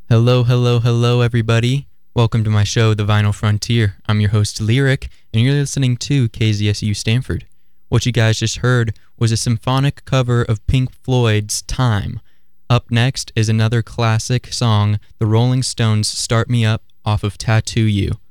Hello, hello, hello, everybody. Welcome to my show, The Vinyl Frontier. I'm your host, Lyric, and you're listening to KZSU Stanford. What you guys just heard was a symphonic cover of Pink Floyd's Time. Up next is another classic song, the Rolling Stones' Start Me Up off of Tattoo You.